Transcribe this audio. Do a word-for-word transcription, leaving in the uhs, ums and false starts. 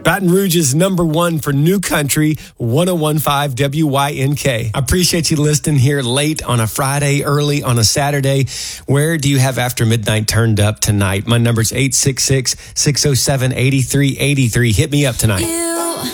Baton Rouge's number one for New Country, one oh one point five W Y N K. I appreciate you listening here late on a Friday, early on a Saturday. Where do you have After Midnight turned up tonight? My number's eight six six, six oh seven, eight three eight three. Hit me up tonight.